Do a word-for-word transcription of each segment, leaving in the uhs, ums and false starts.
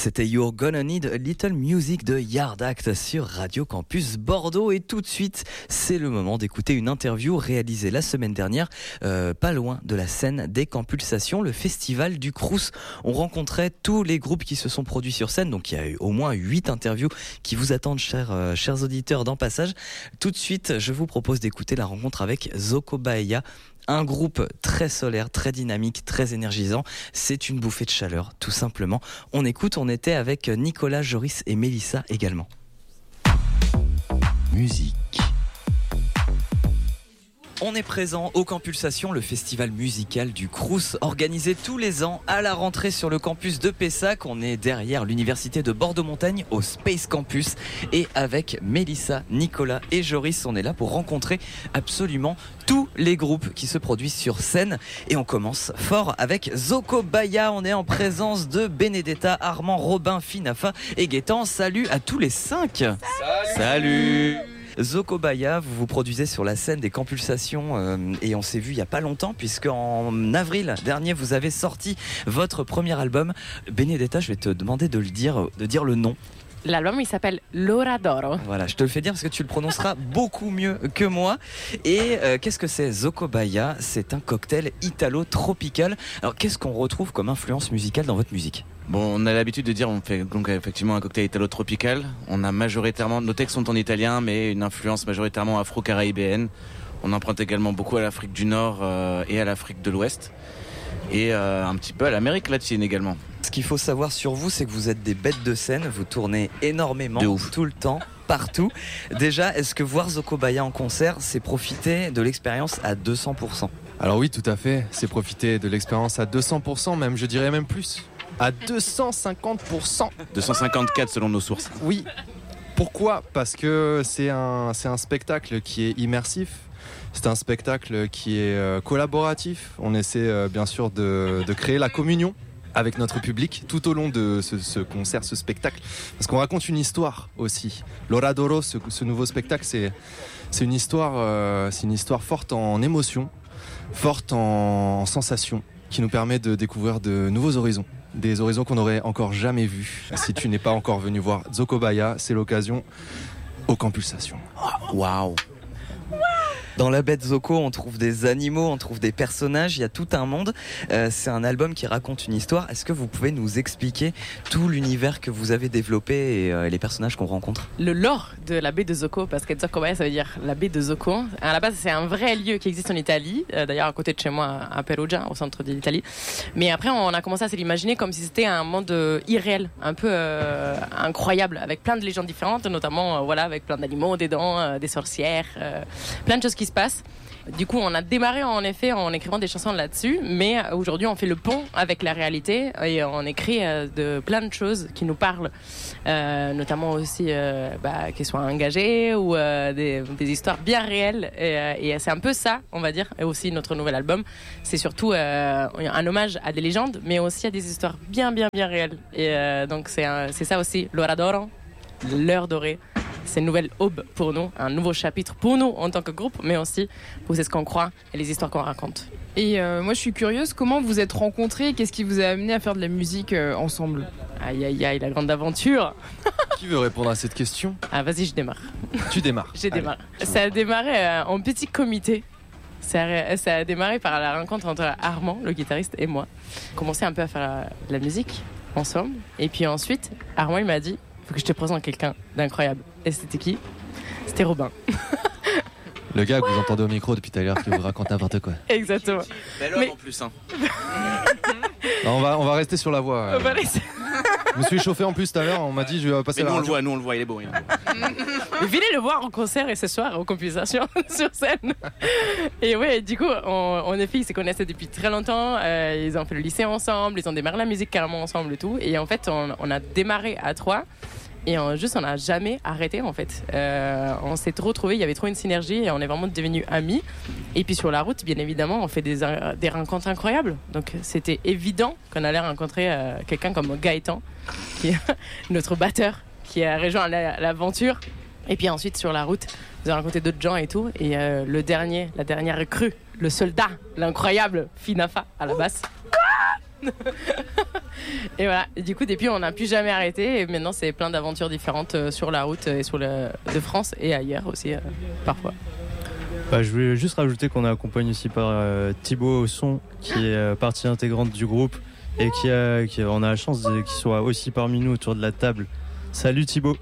C'était You're Gonna Need a Little Music de Yard Act sur Radio Campus Bordeaux. Et tout de suite, c'est le moment d'écouter une interview réalisée la semaine dernière, euh, pas loin de la scène des Campulsations, le festival du Crous. On rencontrait tous les groupes qui se sont produits sur scène, donc il y a eu au moins huit interviews qui vous attendent, chers, euh, chers auditeurs, dans Passage. Tout de suite, je vous propose d'écouter la rencontre avec Zoko Bahia. Un groupe très solaire, très dynamique, très énergisant. C'est une bouffée de chaleur, tout simplement. On écoute, on était avec Nicolas, Joris et Mélissa également. Musique. On est présent au Campulsations, le festival musical du Crous, organisé tous les ans à la rentrée sur le campus de Pessac. On est derrière l'université de Bordeaux-Montagne au Space Campus. Et avec Mélissa, Nicolas et Joris, on est là pour rencontrer absolument tous les groupes qui se produisent sur scène. Et on commence fort avec Zoko Bahia. On est en présence de Benedetta, Armand, Robin, Finafa et Gaëtan. Salut à tous les cinq. Salut, Salut. Zoko Bahia, vous vous produisez sur la scène des Campulsations euh, et on s'est vu il y a pas longtemps puisque en avril dernier vous avez sorti votre premier album. Benedetta, je vais te demander de le dire, de dire le nom. L'album, il s'appelle L'Ora d'Oro. Voilà, je te le fais dire parce que tu le prononceras beaucoup mieux que moi. Et euh, qu'est-ce que c'est Zoko Bahia? C'est un cocktail italo-tropical. Alors, qu'est-ce qu'on retrouve comme influence musicale dans votre musique? Bon, on a l'habitude de dire, on fait donc effectivement un cocktail italo-tropical. On a majoritairement, nos textes sont en italien, mais une influence majoritairement afro-caribéenne. On emprunte également beaucoup à l'Afrique du Nord euh, et à l'Afrique de l'Ouest. Et euh, un petit peu à l'Amérique latine également. Ce qu'il faut savoir sur vous, c'est que vous êtes des bêtes de scène, vous tournez énormément, tout le temps, partout. Déjà, est-ce que voir Zoko Bahia en concert, c'est profiter de l'expérience à deux cents pour cent? Alors oui, tout à fait, c'est profiter de l'expérience à deux cents pour cent, même, je dirais même plus, à deux cent cinquante pour cent. deux cent cinquante-quatre selon nos sources. Oui, pourquoi? Parce que c'est un, c'est un spectacle qui est immersif. C'est un spectacle qui est euh, collaboratif. On essaie euh, bien sûr de, de créer la communion avec notre public tout au long de ce, ce concert, ce spectacle. Parce qu'on raconte une histoire aussi. L'Ora d'Oro, ce, ce nouveau spectacle, c'est, c'est, une histoire, euh, c'est une histoire forte en émotions, forte en, en sensations, qui nous permet de découvrir de nouveaux horizons. Des horizons qu'on n'aurait encore jamais vus. Si tu n'es pas encore venu voir Zoko Bahia, c'est l'occasion aux Campulsations. Waouh! Dans la bête Zoko, on trouve des animaux, on trouve des personnages, il y a tout un monde. Euh, c'est un album qui raconte une histoire. Est-ce que vous pouvez nous expliquer tout l'univers que vous avez développé et euh, les personnages qu'on rencontre? Le lore de la baie de Zoko, parce que Zoko Bahia, ça veut dire la baie de Zoko. À la base, c'est un vrai lieu qui existe en Italie, euh, d'ailleurs à côté de chez moi, à Perugia, au centre de l'Italie. Mais après, on a commencé à se l'imaginer comme si c'était un monde euh, irréel, un peu euh, incroyable, avec plein de légendes différentes, notamment euh, voilà, avec plein d'animaux dedans, euh, des sorcières, euh, plein de choses qui se passe. Du coup, on a démarré en effet en écrivant des chansons là-dessus, mais aujourd'hui, on fait le pont avec la réalité et on écrit euh, de plein de choses qui nous parlent, euh, notamment aussi euh, bah, qu'elles soient engagées ou euh, des, des histoires bien réelles. Et, euh, et c'est un peu ça, on va dire. Et aussi notre nouvel album, c'est surtout euh, un hommage à des légendes, mais aussi à des histoires bien, bien, bien réelles. Et euh, donc c'est, un, c'est ça aussi, L'Ora d'Oro, l'heure dorée. C'est une nouvelle aube pour nous, un nouveau chapitre pour nous en tant que groupe, mais aussi pour ce qu'on croit et les histoires qu'on raconte. Et euh, moi je suis curieuse, comment vous êtes rencontrés? Qu'est-ce qui vous a amené à faire de la musique euh, ensemble? Aïe aïe aïe, la grande aventure. Qui veut répondre à cette question? Ah vas-y, je démarre. Tu démarres. J'ai démarré. Ça a démarré euh, en petit comité. Ça a, ça a démarré par la rencontre entre Armand, le guitariste, et moi. On commençait un peu à faire la, la musique ensemble. Et puis ensuite, Armand il m'a dit, faut que je te présente quelqu'un d'incroyable. Et c'était qui? C'était Robin. Le gars que vous entendez au micro depuis tout à l'heure qui vous raconte n'importe quoi. Exactement. Bel homme Mais... en plus, hein. Non, on, va, on va rester sur la voix. On va rester... Je me suis échauffé en plus tout à l'heure, on m'a dit je vais passer Mais à nous la on le radio. voit, nous on le voit, il est beau. Il est beau. Venez le voir en concert et ce soir aux Campulsations sur scène. Et ouais, du coup, on, en effet, ils se connaissaient depuis très longtemps. Euh, ils ont fait le lycée ensemble, ils ont démarré la musique carrément ensemble et tout. Et en fait, on, on a démarré à trois. Et on, juste, on n'a jamais arrêté en fait. Euh, on s'est trop retrouvés, il y avait trop une synergie et on est vraiment devenus amis. Et puis sur la route, bien évidemment, on fait des, des rencontres incroyables. Donc c'était évident qu'on allait rencontrer euh, quelqu'un comme Gaëtan, qui est notre batteur, qui a rejoint la, l'aventure. Et puis ensuite, sur la route, vous avez rencontré d'autres gens et tout. Et euh, le dernier, la dernière crue, le soldat, l'incroyable Finafa à la basse. Et voilà. Et du coup, depuis, on n'a plus jamais arrêté. Et maintenant, c'est plein d'aventures différentes euh, sur la route et sur le de France et ailleurs aussi euh, parfois. Bah, je voulais juste rajouter qu'on est accompagné aussi par euh, Thibaut au son, qui est euh, partie intégrante du groupe et qui a, qui a, on a la chance de, qu'il soit aussi parmi nous autour de la table. Salut Thibaut.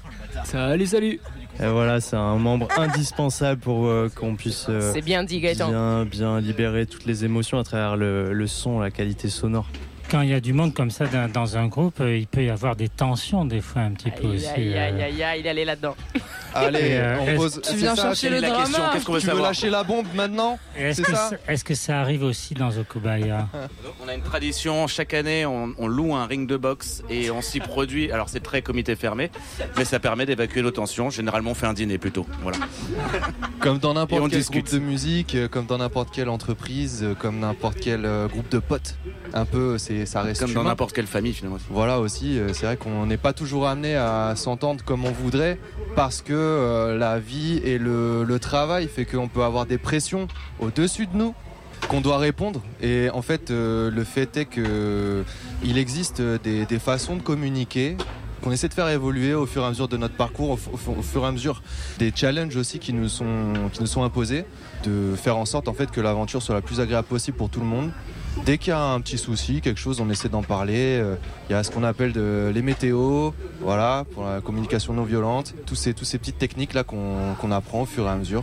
Salut, salut. Et voilà, c'est un membre indispensable pour euh, qu'on puisse euh, c'est bien dit, Gaëtan. bien, bien libérer toutes les émotions à travers le, le son, la qualité sonore. Quand il y a du monde comme ça dans, dans un groupe, euh, il peut y avoir des tensions des fois un petit peu aïe, aussi. Aïe, aïe, euh... aïe, aïe, il allait là-dedans. Allez, euh, on pose. Tu viens ça, chercher le la drama. question, qu'est-ce qu'on veut Tu veux savoir lâcher la bombe maintenant? Est-ce, C'est que ça ça, est-ce que ça arrive aussi dans Okobaya? On a une tradition, chaque année on, on loue un ring de boxe et on s'y produit. Alors c'est très comité fermé, mais ça permet d'évacuer nos tensions. Généralement on fait un dîner plutôt. Voilà. Comme dans Et on n'importe quel discute. groupe de musique, euh, comme dans n'importe quelle entreprise, euh, comme n'importe quel euh, groupe de potes. Un peu, c'est, ça reste Comme dans humain. n'importe quelle famille finalement. Voilà aussi, euh, c'est vrai qu'on n'est pas toujours amené à s'entendre comme on voudrait parce que euh, la vie et le, le travail fait qu'on peut avoir des pressions au-dessus de nous qu'on doit répondre. Et en fait, euh, le fait est que il existe des, des façons de communiquer qu'on essaie de faire évoluer au fur et à mesure de notre parcours, au, au, au fur et à mesure des challenges aussi qui nous sont, qui nous sont imposés, de faire en sorte en fait que l'aventure soit la plus agréable possible pour tout le monde. Dès qu'il y a un petit souci, quelque chose, on essaie d'en parler. Il y a ce qu'on appelle de, les météos, voilà, pour la communication non violente. Tous ces, tous ces petites techniques là qu'on, qu'on apprend au fur et à mesure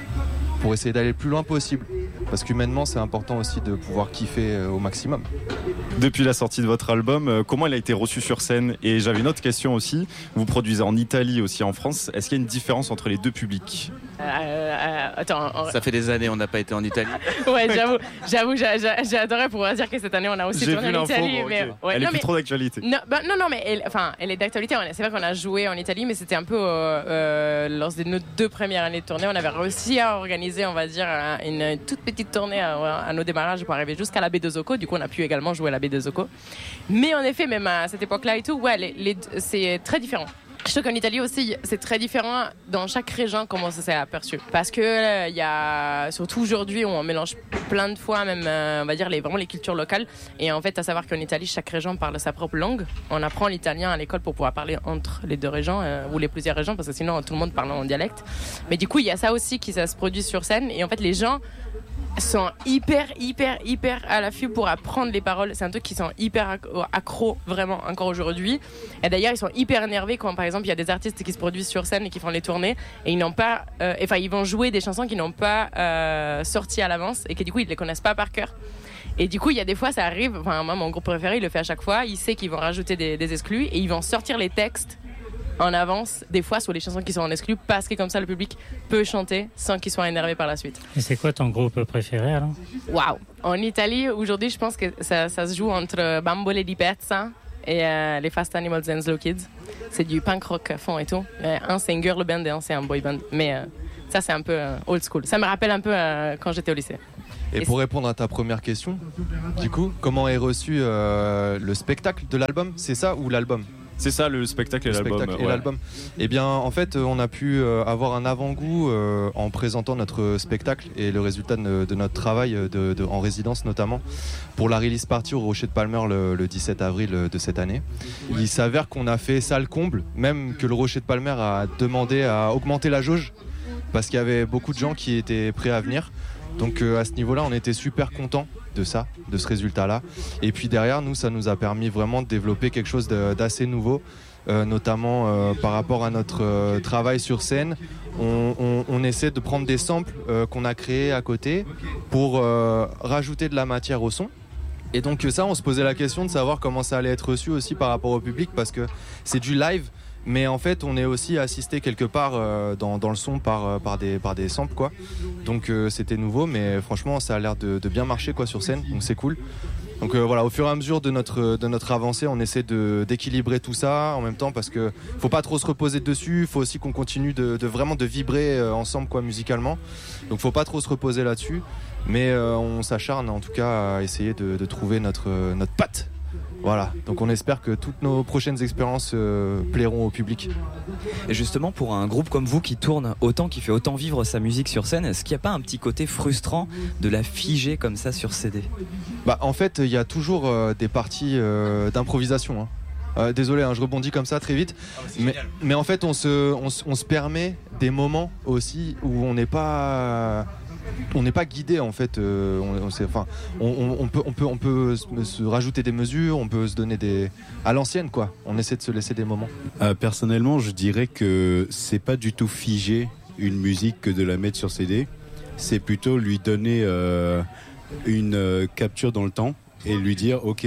pour essayer d'aller le plus loin possible. Parce qu'humainement, c'est important aussi de pouvoir kiffer au maximum. Depuis la sortie de votre album, euh, comment il a été reçu sur scène? Et j'avais une autre question aussi. Vous produisez en Italie aussi en France. Est-ce qu'il y a une différence entre les deux publics? Euh, euh, attends, on... Ça fait des années on n'a pas été en Italie. ouais, j'avoue, j'avoue, j'ai, j'ai, j'ai adoré pouvoir dire que cette année on a aussi J'ai tourné vu en l'info, Italie. bon, Mais, okay. ouais, Elle non, est plus mais... trop d'actualité. Non, bah, non, non, mais elle, enfin, elle est d'actualité. C'est vrai qu'on a joué en Italie, mais c'était un peu euh, euh, lors de nos deux premières années de tournée, on avait réussi à organiser, on va dire, une, une toute petite tournée à, à nos démarrages pour arriver jusqu'à la baie de Zoco. Du coup, on a pu également jouer à la baie de Zoco. Mais en effet, même à cette époque-là et tout, ouais, les, les, c'est très différent. Je trouve qu'en Italie aussi, c'est très différent dans chaque région comment ça s'est aperçu. Parce que il euh, y a, surtout aujourd'hui, on mélange plein de fois même, euh, on va dire les vraiment les cultures locales. Et en fait, à savoir qu'en Italie, chaque région parle sa propre langue. On apprend l'italien à l'école pour pouvoir parler entre les deux régions euh, ou les plusieurs régions, parce que sinon tout le monde parle en dialecte. Mais du coup, il y a ça aussi qui ça se produit sur scène. Et en fait, les gens sont hyper, hyper, hyper à l'affût pour apprendre les paroles. C'est un truc qui sont hyper accros, vraiment, encore aujourd'hui. Et d'ailleurs, ils sont hyper énervés quand, par exemple, il y a des artistes qui se produisent sur scène et qui font les tournées et ils n'ont pas, euh, enfin, ils vont jouer des chansons qui n'ont pas euh, sorti à l'avance et que du coup, ils les connaissent pas par cœur. Et du coup, il y a des fois, ça arrive. Enfin, moi, mon groupe préféré, il le fait à chaque fois. Il sait qu'ils vont rajouter des, des exclus et ils vont sortir les textes en avance, des fois sur les chansons qui sont en exclu, parce que comme ça le public peut chanter sans qu'il soit énervé par la suite. Et c'est quoi ton groupe préféré alors? Waouh! En Italie, aujourd'hui, je pense que ça, ça se joue entre Bambole di Pezza et euh, les Fast Animals and Slow Kids. C'est du punk rock à fond et tout. Euh, un c'est une girl band et un c'est un boy band. Mais euh, ça c'est un peu euh, old school. Ça me rappelle un peu euh, quand j'étais au lycée. Et, et pour répondre à ta première question, du coup, comment est reçu euh, le spectacle de l'album? C'est ça ou l'album? C'est ça, le spectacle et le l'album. Spectacle ouais. et l'album. Eh bien, en fait, on a pu avoir un avant-goût euh, en présentant notre spectacle et le résultat de, de notre travail de, de, en résidence notamment pour la release party au Rocher de Palmer le, le dix-sept avril de cette année. Il s'avère qu'on a fait ça le comble, même que le Rocher de Palmer a demandé à augmenter la jauge parce qu'il y avait beaucoup de gens qui étaient prêts à venir. Donc euh, à ce niveau-là, on était super contents de ça, de ce résultat-là. Et puis derrière, nous, ça nous a permis vraiment de développer quelque chose de, d'assez nouveau, euh, notamment euh, par rapport à notre euh, travail sur scène. On, on, on essaie de prendre des samples euh, qu'on a créés à côté pour euh, rajouter de la matière au son. Et donc ça, on se posait la question de savoir comment ça allait être reçu aussi par rapport au public, parce que c'est du live. Mais en fait, on est aussi assisté quelque part euh, dans, dans le son par, euh, par, des, par des samples, quoi. Donc euh, c'était nouveau, mais franchement, ça a l'air de, de bien marcher, quoi, sur scène. Donc c'est cool. Donc euh, voilà, au fur et à mesure de notre, de notre avancée, on essaie de, d'équilibrer tout ça en même temps, parce que faut pas trop se reposer dessus. Faut aussi qu'on continue de, de vraiment de vibrer euh, ensemble, quoi, musicalement. Donc faut pas trop se reposer là-dessus. Mais euh, on s'acharne en tout cas à essayer de, de trouver notre, notre patte Voilà, donc on espère que toutes nos prochaines expériences euh, plairont au public. Et justement, pour un groupe comme vous qui tourne autant, qui fait autant vivre sa musique sur scène, est-ce qu'il n'y a pas un petit côté frustrant de la figer comme ça sur C D ? Bah, en fait, il y a toujours euh, des parties euh, d'improvisation. Hein. Euh, désolé, hein, je rebondis comme ça très vite. Ah, mais, mais en fait, on se, on, on se permet des moments aussi où on n'est pas... On n'est pas guidé en fait. Euh, on, on, enfin, on, on, on peut, on peut, on peut se, se rajouter des mesures, on peut se donner des à l'ancienne quoi. On essaie de se laisser des moments. Euh, personnellement, je dirais que c'est pas du tout figé une musique que de la mettre sur C D. C'est plutôt lui donner euh, une euh, capture dans le temps et lui dire ok,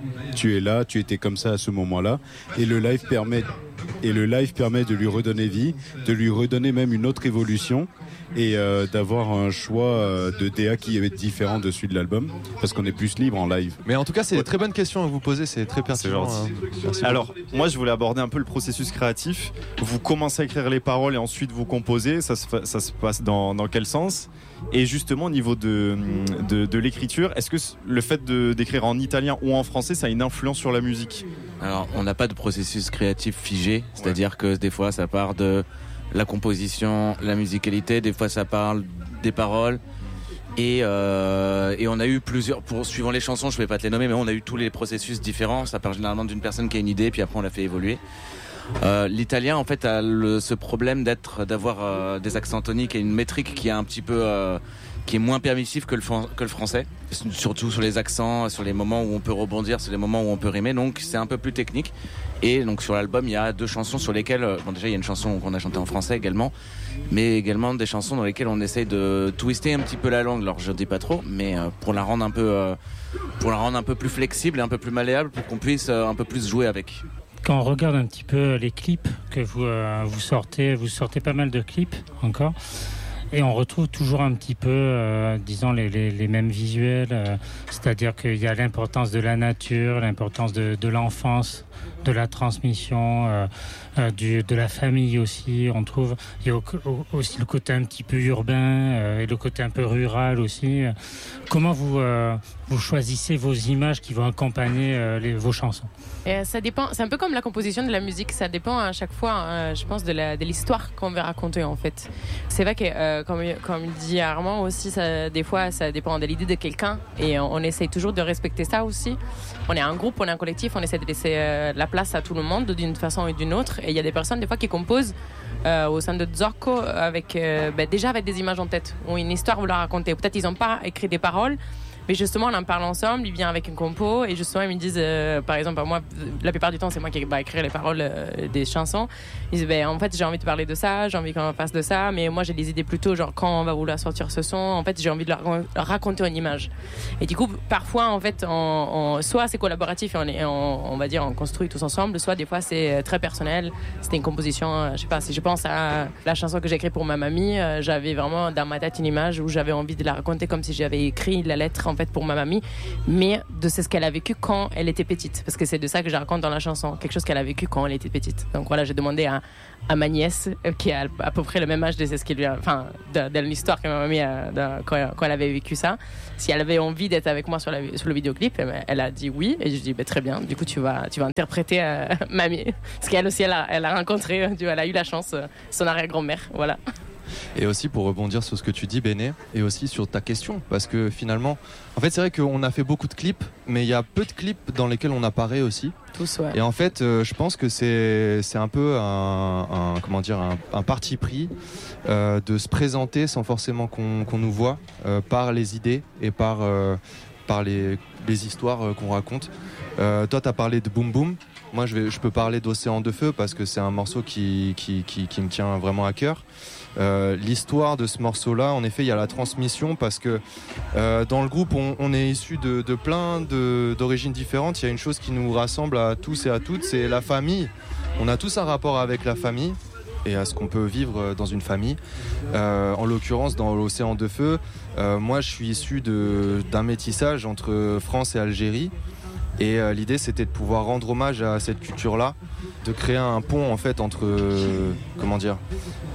tu es là, tu étais comme ça à ce moment-là. Et le live permet, et le live permet de lui redonner vie, de lui redonner même une autre évolution. Et euh, d'avoir un choix euh, de D A qui est différent de celui de l'album parce qu'on est plus libre en live. Mais en tout cas c'est une très bonne question à vous poser, c'est très pertinent. C'est hein. Alors moi je voulais aborder un peu le processus créatif. Vous commencez à écrire les paroles et ensuite vous composez, ça se, fa- ça se passe dans, dans quel sens ? Et justement au niveau de, de, de l'écriture, est-ce que le fait de, d'écrire en italien ou en français ça a une influence sur la musique ? Alors on n'a pas de processus créatif figé, c'est-à-dire ouais. que des fois ça part de la composition, la musicalité, des fois ça parle des paroles et, euh, et on a eu plusieurs, pour, suivant les chansons, je ne vais pas te les nommer, mais on a eu tous les processus différents, ça part généralement d'une personne qui a une idée puis après on la fait évoluer. Euh, l'italien en fait a le, ce problème d'être, d'avoir euh, des accents toniques et une métrique qui est un petit peu euh, qui est moins permissif que le, que le français, surtout sur les accents, sur les moments où on peut rebondir, sur les moments où on peut rimer, donc c'est un peu plus technique. Et donc sur l'album il y a deux chansons sur lesquelles, bon déjà il y a une chanson qu'on a chantée en français également, mais également des chansons dans lesquelles on essaye de twister un petit peu la langue, alors je dis pas trop, mais pour la rendre un peu, euh, pour la rendre un peu plus flexible et un peu plus malléable pour qu'on puisse un peu plus jouer avec. Quand on regarde un petit peu les clips que vous, euh, vous sortez, vous sortez pas mal de clips encore. Et on retrouve toujours un petit peu, euh, disons, les, les, les mêmes visuels, euh, c'est-à-dire qu'il y a l'importance de la nature, l'importance de, de l'enfance, de la transmission, euh, euh, du, de la famille aussi, on trouve. Il y a au, au, aussi le côté un petit peu urbain euh, et le côté un peu rural aussi. Comment vous, euh, vous choisissez vos images qui vont accompagner euh, les, vos chansons ? Et ça dépend, c'est un peu comme la composition de la musique, ça dépend à chaque fois, hein, je pense, de, la, de l'histoire qu'on veut raconter en fait. C'est vrai que, euh, comme, comme il dit Armand aussi, ça, des fois ça dépend de l'idée de quelqu'un et on, on essaye toujours de respecter ça aussi. On est un groupe, on est un collectif, on essaie de laisser euh, la place à tout le monde d'une façon ou d'une autre. Et il y a des personnes des fois qui composent euh, au sein de Zorko avec, euh, ben, déjà avec des images en tête ou une histoire à vouloir raconter. Peut-être ils n'ont pas écrit des paroles, mais justement on en parle ensemble, il vient avec une compo et justement ils me disent, euh, par exemple moi la plupart du temps c'est moi qui vais écrire les paroles euh, des chansons. Ils disent ben, en fait j'ai envie de parler de ça, j'ai envie qu'on fasse de ça, mais moi j'ai des idées plutôt genre quand on va vouloir sortir ce son, en fait j'ai envie de leur raconter une image. Et du coup parfois en fait on, on, soit c'est collaboratif et on, est, on, on va dire on construit tous ensemble, soit des fois c'est très personnel, c'était une composition, euh, je sais pas, si je pense à la chanson que j'ai écrite pour ma mamie, euh, j'avais vraiment dans ma tête une image où j'avais envie de la raconter comme si j'avais écrit la lettre en fait pour ma mamie, mais de ce qu'elle a vécu quand elle était petite, parce que c'est de ça que je raconte dans la chanson, quelque chose qu'elle a vécu quand elle était petite. Donc voilà, j'ai demandé à, à ma nièce qui a à peu près le même âge de ce qu'il lui a, enfin de, de l'histoire que ma mamie a, de, quand, quand elle avait vécu ça, si elle avait envie d'être avec moi sur, la, sur le vidéoclip, elle a dit oui et je dis bah, très bien, du coup tu vas tu vas interpréter euh, mamie, parce qu'elle aussi elle a, elle a rencontré, elle a eu la chance, son arrière-grand-mère, voilà. Et aussi pour rebondir sur ce que tu dis Béné, et aussi sur ta question, parce que finalement, en fait c'est vrai qu'on a fait beaucoup de clips, mais il y a peu de clips dans lesquels on apparaît aussi. Tous, ouais. Et en fait, euh, je pense que c'est c'est un peu un, un comment dire un, un parti pris euh, de se présenter sans forcément qu'on, qu'on nous voit euh, par les idées et par euh, par les les histoires euh, qu'on raconte. Euh, toi, t'as parlé de Boom Boom. Moi, je vais je peux parler d'Océan de Feu parce que c'est un morceau qui qui qui, qui me tient vraiment à cœur. Euh, l'histoire de ce morceau-là, en effet, il y a la transmission parce que euh, dans le groupe, on, on est issus de, de plein de, d'origines différentes. Il y a une chose qui nous rassemble à tous et à toutes, c'est la famille. On a tous un rapport avec la famille et à ce qu'on peut vivre dans une famille. Euh, en l'occurrence, dans l'Océan de Feu, euh, moi, je suis issu de, d'un métissage entre France et Algérie. Et euh, l'idée, c'était de pouvoir rendre hommage à cette culture-là, de créer un pont en fait entre, euh, comment dire,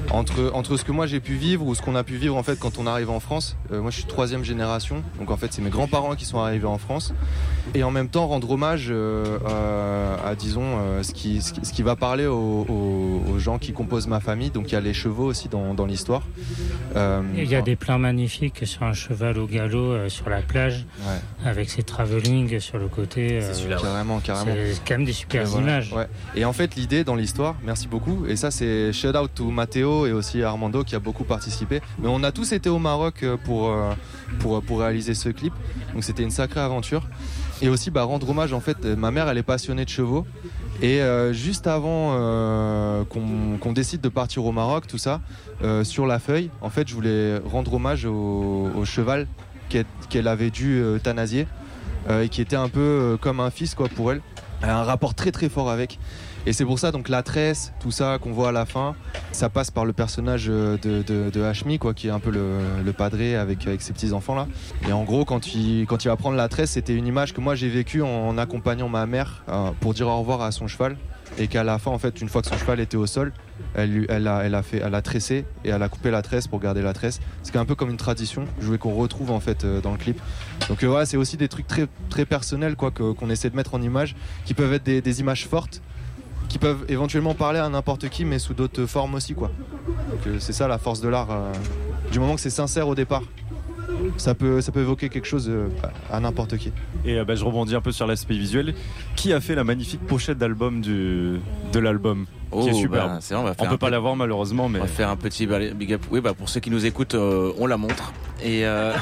Entre, entre ce que moi j'ai pu vivre ou ce qu'on a pu vivre en fait quand on arrive en France. Euh, moi je suis troisième génération, donc en fait c'est mes grands-parents qui sont arrivés en France. Et en même temps rendre hommage euh, à, à disons euh, ce, qui, ce, qui, ce qui va parler aux, aux, aux gens qui composent ma famille. Donc il y a les chevaux aussi dans, dans l'histoire. Euh, il y a des plans magnifiques sur un cheval au galop euh, sur la plage, ouais. avec ses travelling sur le côté. C'est celui-là, euh, carrément, carrément. C'est quand même des super voilà. images. Ouais. Et en fait l'idée dans l'histoire, merci beaucoup. Et ça c'est shout out to Matteo et aussi Armando qui a beaucoup participé. Mais on a tous été au Maroc pour, pour, pour réaliser ce clip. Donc c'était une sacrée aventure. Et aussi bah, rendre hommage, en fait, ma mère elle est passionnée de chevaux. Et euh, juste avant euh, qu'on, qu'on décide de partir au Maroc, tout ça, euh, sur la feuille, en fait je voulais rendre hommage au, au cheval qu'elle, qu'elle avait dû euthanasier euh, et qui était un peu euh, comme un fils quoi, pour elle. Elle a un rapport très très fort avec. Et c'est pour ça, donc la tresse, tout ça qu'on voit à la fin, ça passe par le personnage de, de, de Hashmi, quoi, qui est un peu le, le padré avec, avec ses petits-enfants là. Et en gros, quand il, quand il va prendre la tresse, c'était une image que moi j'ai vécue en accompagnant ma mère euh, pour dire au revoir à son cheval. Et qu'à la fin, en fait, une fois que son cheval était au sol, elle, elle, a, elle, a, fait, elle a tressé et elle a coupé la tresse pour garder la tresse. C'est un peu comme une tradition, je voulais qu'on retrouve en fait euh, dans le clip. Donc euh, ouais, c'est aussi des trucs très, très personnels quoi, que, qu'on essaie de mettre en image, qui peuvent être des, des images fortes, qui peuvent éventuellement parler à n'importe qui, mais sous d'autres formes aussi, quoi. Donc euh, c'est ça la force de l'art, euh, du moment que c'est sincère au départ. Ça peut, ça peut évoquer quelque chose euh, à n'importe qui. Et euh, bah, je rebondis un peu sur l'aspect visuel. Qui a fait la magnifique pochette d'album du, de l'album oh, qui est superbe. Bah, c'est vrai, on va faire on peut un pas peu... la voir malheureusement, mais on va faire un petit big up. Oui, bah pour ceux qui nous écoutent, euh, on la montre. Et euh...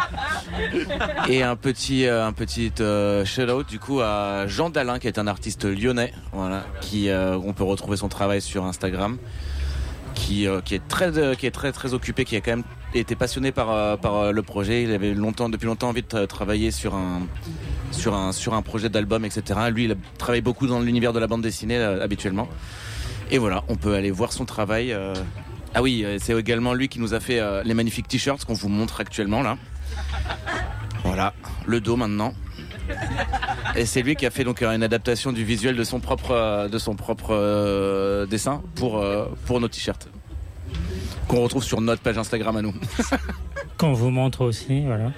et un petit, euh, un petit euh, shout-out du coup à Jean Dalin, qui est un artiste lyonnais, voilà, qui euh, on peut retrouver son travail sur Instagram. Qui, euh, qui est très euh, qui est très très occupé, qui a quand même été passionné par euh, par euh, le projet. Il avait longtemps depuis longtemps envie de tra- travailler sur un sur un sur un projet d'album, et cetera. Lui, il a travaillé beaucoup dans l'univers de la bande dessinée euh, habituellement. Et voilà, on peut aller voir son travail. Euh... Ah oui, c'est également lui qui nous a fait euh, les magnifiques t-shirts qu'on vous montre actuellement là. Voilà, le dos maintenant. Et c'est lui qui a fait donc une adaptation du visuel de son propre de son propre euh, dessin pour euh, pour nos t-shirts qu'on retrouve sur notre page Instagram à nous. Qu'on vous montre aussi, voilà.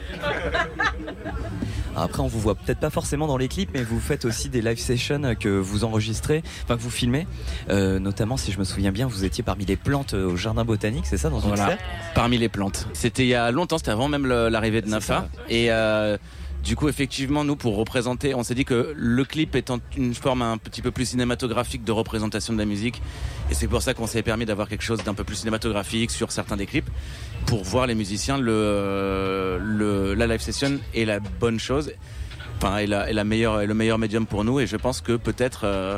Après, on vous voit peut-être pas forcément dans les clips, mais vous faites aussi des live sessions que vous enregistrez, enfin que vous filmez. Euh, notamment, si je me souviens bien, vous étiez parmi les plantes au jardin botanique, c'est ça, dans une voilà. serre ? Parmi les plantes. C'était il y a longtemps, c'était avant même le, l'arrivée de Nafa. Et euh, du coup, effectivement, nous, pour représenter, on s'est dit que le clip étant une forme un petit peu plus cinématographique de représentation de la musique, et c'est pour ça qu'on s'est permis d'avoir quelque chose d'un peu plus cinématographique sur certains des clips, pour voir les musiciens, le, le, la live session est la bonne chose, enfin, est, la, est la meilleure, est le meilleur médium pour nous, et je pense que peut-être euh,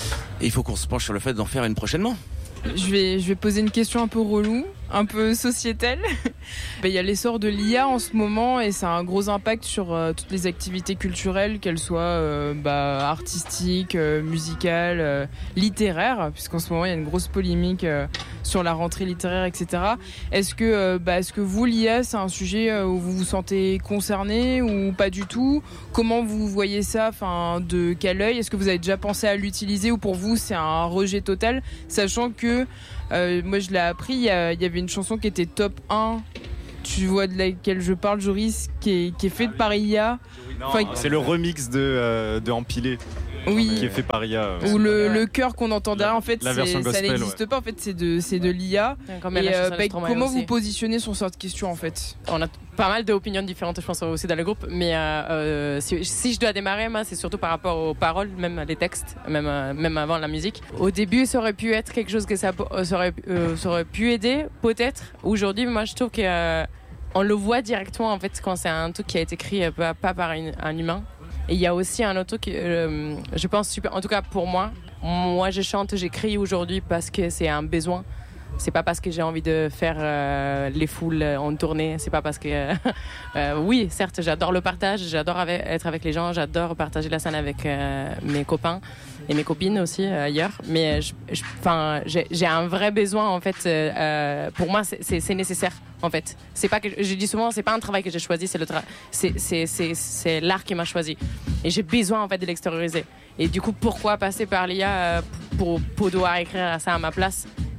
il faut qu'on se penche sur le fait d'en faire une prochainement. Je vais, je vais poser une question un peu relou, un peu sociétale. Il y a l'essor de l'I A en ce moment et ça a un gros impact sur euh, toutes les activités culturelles, qu'elles soient euh, bah, artistiques, euh, musicales, euh, littéraires, puisqu'en ce moment il y a une grosse polémique euh, sur la rentrée littéraire, et cetera. Est-ce que, euh, bah, est-ce que vous, l'I A, c'est un sujet euh, où vous vous sentez concerné ou pas du tout ? Comment vous voyez ça ? Enfin, de quel œil ? Est-ce que vous avez déjà pensé à l'utiliser ou pour vous c'est un rejet total, sachant que Euh, moi je l'ai appris, il y, y avait une chanson qui était top un, tu vois de laquelle je parle, Joris, qui est, qui est faite par I A. Enfin, c'est le remix de, euh, de Empilé. Oui. Qui est fait par I A. Ou le, le chœur qu'on entend derrière, en fait, la c'est, gospel, ça n'existe ouais. pas, en fait, c'est de, c'est de l'I A. Ouais, et euh, bah, comment vous positionnez sur cette question, en fait ? On a pas mal d'opinions différentes, je pense, aussi dans le groupe. Mais euh, euh, si, si je dois démarrer, moi, c'est surtout par rapport aux paroles, même les textes, même, euh, même avant la musique. Au début, ça aurait pu être quelque chose que ça, ça, aurait, euh, ça aurait pu aider, peut-être. Aujourd'hui, moi, je trouve que euh, on le voit directement, en fait, quand c'est un truc qui a été écrit euh, pas, pas par une, un humain. Et il y a aussi un autre truc, euh, je pense, super, en tout cas pour moi, moi je chante, j'écris aujourd'hui parce que c'est un besoin. C'est pas parce que j'ai envie de faire euh, les foules en tournée, c'est pas parce que... Euh, euh, oui, certes, j'adore le partage, j'adore avec, être avec les gens, j'adore partager la scène avec euh, mes copains et mes copines aussi euh, ailleurs. Mais je, je, j'ai, j'ai un vrai besoin, en fait, euh, pour moi c'est, c'est, c'est nécessaire. En fait, c'est pas que je dis souvent, c'est pas un travail que j'ai choisi, c'est le tra- c'est, c'est, c'est, c'est l'art qui m'a choisi. Et j'ai besoin en fait de l'extérioriser. Et du coup, pourquoi passer par l'I A pour, pour devoir écrire ça à ma place ?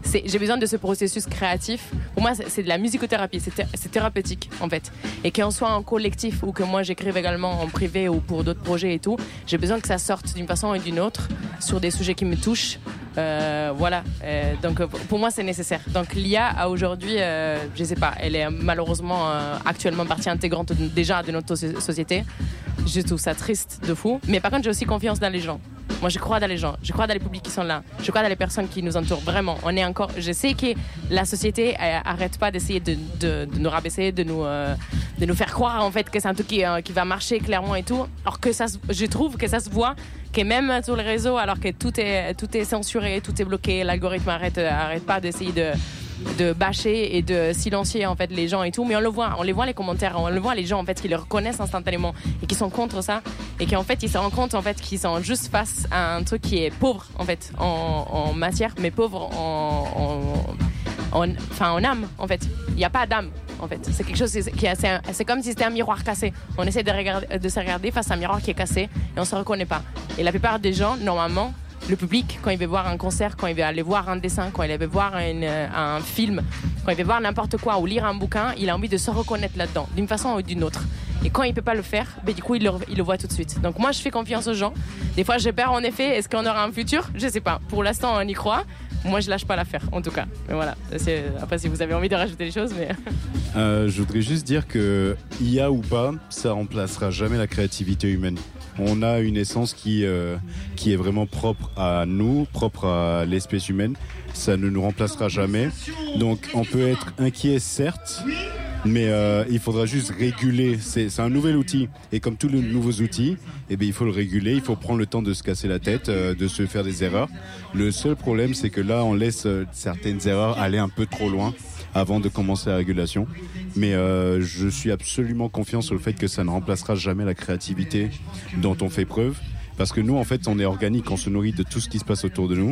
c'est, j'ai besoin de ce processus créatif. Pour moi, c'est, c'est de la musicothérapie, c'est, thé- c'est thérapeutique en fait. Et qu'on soit en collectif ou que moi j'écrive également en privé ou pour d'autres projets et tout, j'ai besoin que ça sorte d'une façon ou d'une autre sur des sujets qui me touchent. Euh, voilà, euh, donc pour moi c'est nécessaire. Donc l'I A a aujourd'hui, euh, je sais pas, elle est malheureusement euh, actuellement partie intégrante de, déjà de notre so- société. Je trouve ça triste de fou. Mais par contre j'ai aussi confiance dans les gens. Moi je crois dans les gens, je crois dans les publics qui sont là, je crois dans les personnes qui nous entourent. Vraiment, on est encore. Je sais que la société euh, arrête pas d'essayer de, de, de nous rabaisser, de nous, euh, de nous faire croire en fait que c'est un truc qui, euh, qui va marcher clairement et tout. Alors que ça, je trouve que ça se voit. Que même sur les réseaux, alors que tout est, tout est censuré, tout est bloqué, l'algorithme arrête, arrête pas d'essayer de, de bâcher et de silencier en fait les gens et tout, mais on le voit, on les voit les commentaires, on le voit les gens en fait qui le reconnaissent instantanément et qui sont contre ça et qu'en fait ils se rendent compte en fait qu'ils sont juste face à un truc qui est pauvre en fait en, en matière, mais pauvre en, en, en, enfin en âme en fait. Il n'y a pas d'âme. En fait, c'est quelque chose qui est, c'est, c'est comme si c'était un miroir cassé. On essaie de, regarder, de se regarder face à un miroir qui est cassé et on se reconnaît pas. Et la plupart des gens, normalement, le public, quand il veut voir un concert, quand il veut aller voir un dessin, quand il veut voir une, un film, quand il veut voir n'importe quoi ou lire un bouquin, il a envie de se reconnaître là-dedans, d'une façon ou d'une autre. Et quand il peut pas le faire, ben du coup il le, il le voit tout de suite. Donc moi je fais confiance aux gens. Des fois j'ai peur en effet. Est-ce qu'on aura un futur ? Je sais pas. Pour l'instant on y croit. Moi je lâche pas l'affaire en tout cas. Mais voilà. C'est... Après si vous avez envie de rajouter des choses, mais. Euh, je voudrais juste dire que I A ou pas, ça remplacera jamais la créativité humaine. On a une essence qui euh, qui est vraiment propre à nous, propre à l'espèce humaine. Ça ne nous remplacera jamais. Donc on peut être inquiet certes. Mais euh, il faudra juste réguler. C'est, c'est un nouvel outil. Et comme tous les nouveaux outils, eh bien, il faut le réguler. Il faut prendre le temps de se casser la tête, euh, de se faire des erreurs. Le seul problème, c'est que là, on laisse euh, certaines erreurs aller un peu trop loin avant de commencer la régulation. Mais euh, je suis absolument confiant sur le fait que ça ne remplacera jamais la créativité dont on fait preuve. Parce que nous, en fait, on est organique. On se nourrit de tout ce qui se passe autour de nous.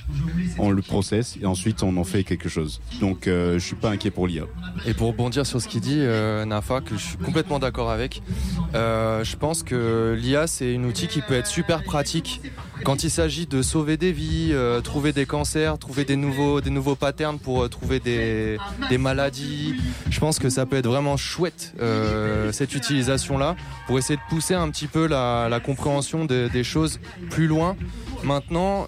On le processe et ensuite on en fait quelque chose. Donc euh, je suis pas inquiet pour l'I A. Et pour rebondir sur ce qu'il dit, euh, Nafa, que je suis complètement d'accord avec, euh, je pense que l'I A c'est un outil qui peut être super pratique quand il s'agit de sauver des vies, euh, trouver des cancers, trouver des nouveaux, des nouveaux patterns pour euh, trouver des, des maladies. Je pense que ça peut être vraiment chouette euh, cette utilisation-là pour essayer de pousser un petit peu la, la compréhension de, des choses plus loin. Maintenant,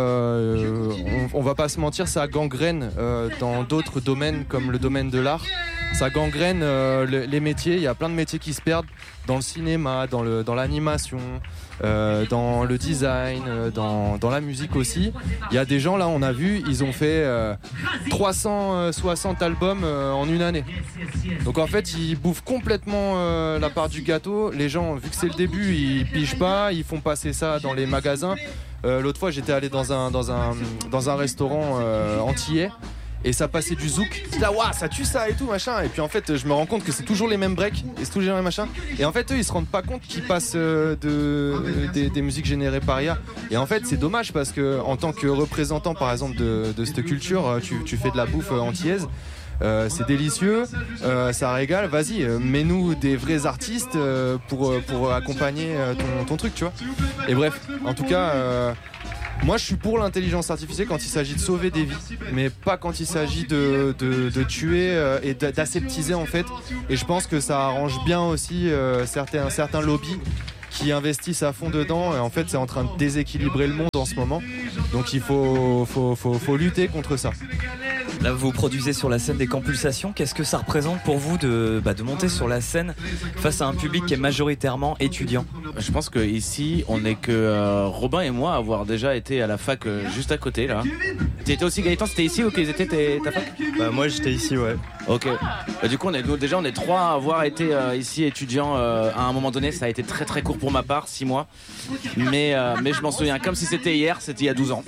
euh, on, on va pas se mentir, ça gangrène euh, dans d'autres domaines comme le domaine de l'art. Ça gangrène euh, le, les métiers. Il y a plein de métiers qui se perdent dans le cinéma, dans, le, dans l'animation, euh, dans le design, euh, dans, dans la musique aussi. Il y a des gens là, on a vu, ils ont fait euh, trois cent soixante albums euh, en une année. Donc en fait, ils bouffent complètement euh, la part du gâteau. Les gens, vu que c'est le début, ils pigent pas, ils font passer ça dans les magasins. Euh, l'autre fois, j'étais allé dans un, dans un, dans un restaurant euh, antillais et ça passait du zouk. J'étais là, waouh, ça tue ça et tout, machin. Et puis en fait, je me rends compte que c'est toujours les mêmes breaks et c'est toujours les mêmes machins. Et en fait, eux, ils se rendent pas compte qu'ils passent euh, de, euh, des, des musiques générées par I A. Et en fait, c'est dommage parce que en tant que représentant, par exemple, de, de cette culture, tu, tu fais de la bouffe antillaise. Euh, c'est délicieux, euh, ça régale, vas-y, euh, mets-nous des vrais artistes euh, pour, pour accompagner euh, ton, ton truc, tu vois. Et bref, en tout cas, euh, moi je suis pour l'intelligence artificielle quand il s'agit de sauver des vies, mais pas quand il s'agit de, de, de tuer euh, et d'aseptiser en fait. Et je pense que ça arrange bien aussi euh, certains, certains lobbies qui investissent à fond dedans. Et en fait, c'est en train de déséquilibrer le monde en ce moment. Donc il faut, faut, faut, faut lutter contre ça. Là, vous produisez sur la scène des Campulsations. Qu'est-ce que ça représente pour vous de, bah, de monter sur la scène face à un public qui est majoritairement étudiant ? Je pense qu'ici, on n'est que euh, Robin et moi à avoir déjà été à la fac euh, juste à côté là. Tu étais aussi Gaëtan, c'était ici ou qu'ils étaient tes, ta fac ? Bah moi j'étais ici, ouais. Ok. Bah, du coup, on est, déjà on est trois à avoir été euh, ici étudiants euh, à un moment donné. Ça a été très très court pour ma part, six mois. Mais, euh, mais je m'en souviens comme si c'était hier, c'était il y a douze ans.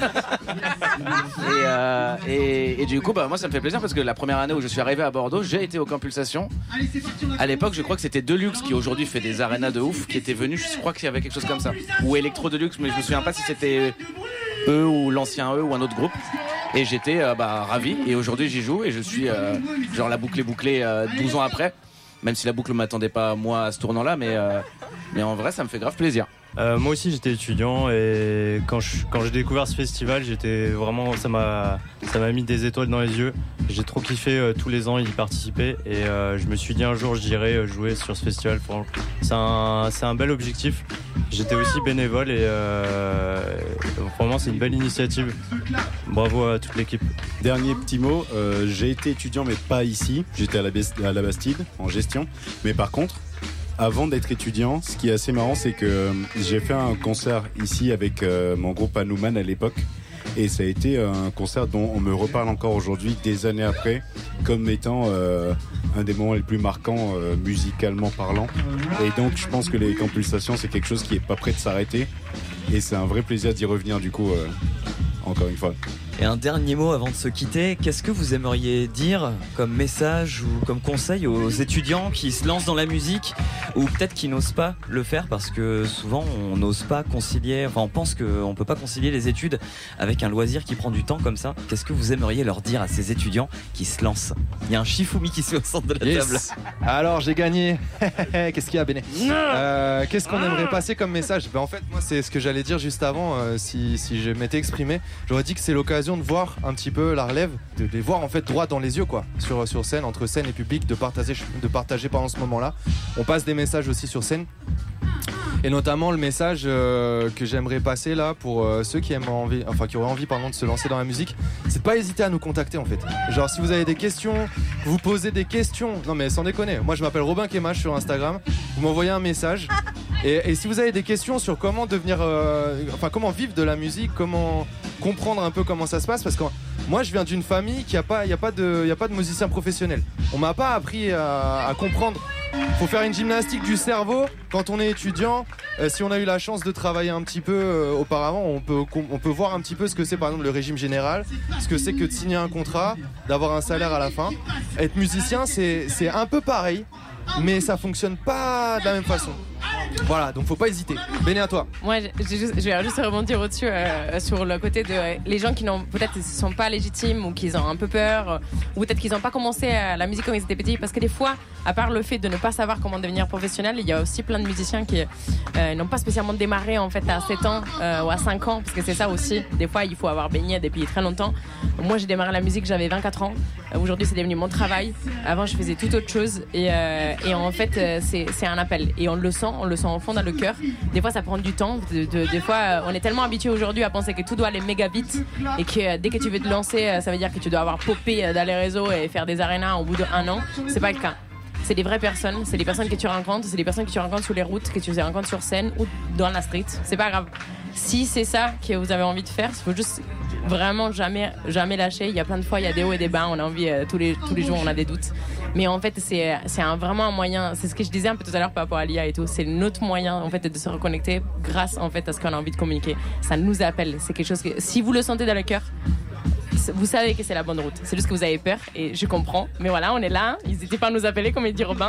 et, euh, et, et du coup, bah, moi ça me fait plaisir parce que la première année où je suis arrivé à Bordeaux, j'ai été aux Campulsations. À l'époque, je crois que c'était Deluxe qui aujourd'hui fait des arénas de ouf, qui était venu, je crois qu'il y avait quelque chose comme ça. Ou Electro Deluxe, mais je me souviens pas si c'était eux ou l'ancien eux ou un autre groupe. Et j'étais euh, bah, ravi. Et aujourd'hui, j'y joue et je suis euh, genre la boucle est bouclée euh, douze ans après. Même si la boucle ne m'attendait pas moi à ce tournant-là, mais, euh, mais en vrai, ça me fait grave plaisir. Euh, moi aussi j'étais étudiant et quand je, quand j'ai découvert ce festival, j'étais vraiment, ça m'a, ça m'a mis des étoiles dans les yeux. J'ai trop kiffé euh, tous les ans y participer et euh, je me suis dit un jour j'irai jouer sur ce festival. C'est un, c'est un bel objectif. J'étais aussi bénévole et euh, vraiment c'est une belle initiative. Bravo à toute l'équipe. Dernier petit mot, euh, j'ai été étudiant mais pas ici. J'étais à la, Best- à la Bastide en gestion. Mais par contre, avant d'être étudiant, ce qui est assez marrant, c'est que j'ai fait un concert ici avec euh, mon groupe Hanuman à l'époque. Et ça a été un concert dont on me reparle encore aujourd'hui, des années après, comme étant euh, un des moments les plus marquants euh, musicalement parlant. Et donc je pense que les Campulsations, c'est quelque chose qui est pas prêt de s'arrêter. Et c'est un vrai plaisir d'y revenir du coup, euh, encore une fois. Et un dernier mot avant de se quitter, qu'est-ce que vous aimeriez dire comme message ou comme conseil aux étudiants qui se lancent dans la musique ou peut-être qui n'osent pas le faire parce que souvent on n'ose pas concilier, enfin on pense qu'on ne peut pas concilier les études avec un loisir qui prend du temps comme ça. Qu'est-ce que vous aimeriez leur dire à ces étudiants qui se lancent? Il y a un Shifumi qui se met au centre de la yes. table. Alors j'ai gagné. Qu'est-ce qu'il y a, Béné? euh, Qu'est-ce qu'on aimerait passer comme message? Ben, en fait moi c'est ce que j'allais dire juste avant, euh, si, si je m'étais exprimé. J'aurais dit que c'est l'occasion de voir un petit peu la relève, de les voir en fait droit dans les yeux quoi, sur, sur scène, entre scène et public, de partager, de partager pendant ce moment-là. On passe des messages aussi sur scène. Et notamment le message euh, que j'aimerais passer là pour euh, ceux qui aiment envie, enfin qui auraient envie pardon de se lancer dans la musique, c'est de pas hésiter à nous contacter en fait. Genre si vous avez des questions, vous posez des questions, non mais sans déconner. Moi je m'appelle Robin Kemach sur Instagram. Vous m'envoyez un message. Et, et si vous avez des questions sur comment devenir, euh, enfin comment vivre de la musique, comment comprendre un peu comment ça se passe, parce que moi je viens d'une famille qui a pas, il y a pas de, il y a pas de musicien professionnel. On m'a pas appris à, à comprendre. Faut faire une gymnastique du cerveau quand on est étudiant. Euh, si on a eu la chance de travailler un petit peu euh, auparavant, on peut, on peut voir un petit peu ce que c'est par exemple le régime général, ce que c'est que de signer un contrat, d'avoir un salaire à la fin. Être musicien, c'est, c'est un peu pareil, mais ça fonctionne pas de la même façon. Voilà, donc faut pas hésiter. Béné à toi. Moi, j'ai juste, je vais juste rebondir au-dessus euh, sur le côté de euh, les gens qui n'ont peut-être ne sont pas légitimes ou qui ont un peu peur, euh, ou peut-être qu'ils n'ont pas commencé à la musique quand ils étaient petits, parce que des fois, à part le fait de ne pas savoir comment devenir professionnel, il y a aussi plein de musiciens qui euh, n'ont pas spécialement démarré en fait à sept ans euh, ou à cinq ans, parce que c'est ça aussi. Des fois, il faut avoir baigné depuis très longtemps. Moi, j'ai démarré la musique, j'avais vingt-quatre ans. Euh, aujourd'hui, c'est devenu mon travail. Avant, je faisais toute autre chose, et, euh, et en fait, euh, c'est, c'est un appel, et on le sent, on le sent au fond dans le cœur. Des fois ça prend du temps, de, de, des fois on est tellement habitué aujourd'hui à penser que tout doit aller méga vite et que dès que tu veux te lancer, ça veut dire que tu dois avoir popé dans les réseaux et faire des arénas au bout d'un an. C'est pas le cas. C'est des vraies personnes, c'est des personnes que tu rencontres, c'est des personnes que tu rencontres sur les routes, que tu rencontres sur scène ou dans la street. C'est pas grave. Si c'est ça que vous avez envie de faire, il faut juste vraiment jamais, jamais lâcher. Il y a plein de fois, il y a des hauts et des bas. On a envie, euh, tous, les, tous les jours, on a des doutes. Mais en fait, c'est, c'est un, vraiment un moyen. C'est ce que je disais un peu tout à l'heure par rapport à l'I A et tout. C'est notre moyen, en fait, de se reconnecter grâce, en fait, à ce qu'on a envie de communiquer. Ça nous appelle. C'est quelque chose que, si vous le sentez dans le cœur, vous savez que c'est la bonne route. C'est juste que vous avez peur et je comprends. Mais voilà, on est là. N'hésitez pas à nous appeler, comme il dit Robin.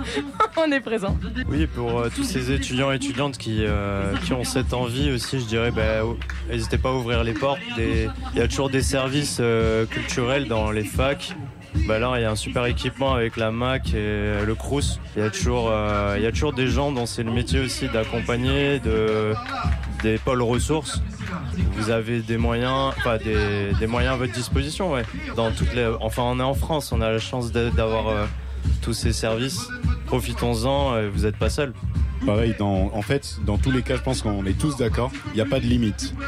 On est présent. Oui, pour euh, tous ces étudiants et étudiantes qui, euh, qui ont cette envie aussi, je dirais, bah, n'hésitez pas à ouvrir les portes. Des... Il y a toujours des services euh, culturels dans les facs. Bah là, il y a un super équipement avec la M A C et le Crous. Il y a toujours, euh, il y a toujours des gens dont c'est le métier aussi d'accompagner, de, des pôles ressources. Vous avez des moyens, enfin des, des moyens à votre disposition, ouais. Dans toutes les, enfin, on est en France, on a la chance d'avoir euh, tous ces services. Profitons-en, euh, vous n'êtes pas seul. Pareil, dans, en fait, dans tous les cas, je pense qu'on est tous d'accord. Il n'y a pas de limite.